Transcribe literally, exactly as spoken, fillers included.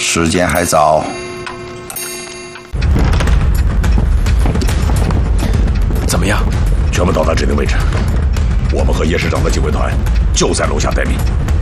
时间还早。 怎么样？ 全部到达指定位置。我们和叶师长的警卫团就在楼下待命。